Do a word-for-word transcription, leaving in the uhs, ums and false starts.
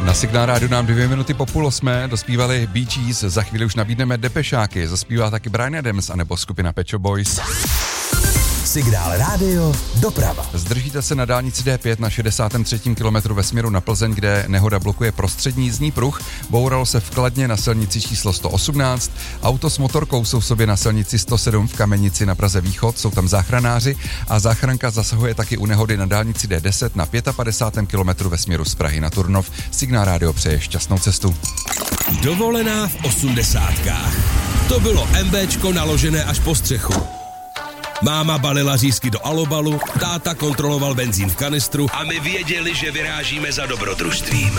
Na Signál rádiu nám dvě minuty po půl osmé dospívali Bee Gees, za chvíli už nabídneme Depešáky, zaspívá taky Bryan Adams anebo skupina Pet Shop Boys. Signál rádio, doprava. Zdržíte se na dálnici D pět na šedesátém třetím kilometru ve směru na Plzeň, kde nehoda blokuje prostřední jízdní pruh. Bouralo se v Kladně na silnici číslo sto osmnáct. Auto s motorkou jsou v sobě na silnici sto sedm v Kamenici na Praze Východ, jsou tam záchranáři a záchranka zasahuje taky u nehody na dálnici D deset na padesátém pátém kilometru ve směru z Prahy na Turnov. Signál rádio přeje šťastnou cestu. Dovolená v osmdesátkách. To bylo MBčko naložené až po střechu. Máma balila řízky do alobalu, táta kontroloval benzín v kanistru a my věděli, že vyrážíme za dobrodružstvím.